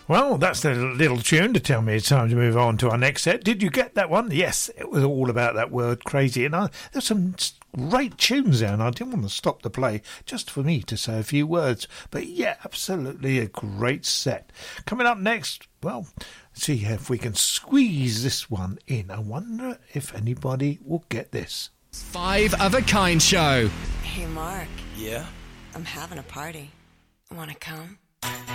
Well, that's the little tune to tell me it's time to move on to our next set. Did you get that one? Yes, it was all about that word crazy. And there's some great tunes there, and I didn't want to stop the play just for me to say a few words. But yeah, absolutely a great set. Coming up next, well, see if we can squeeze this one in. I wonder if anybody will get this. Five of a Kind Show. Hey, Mark. Yeah? I'm having a party. Want to come?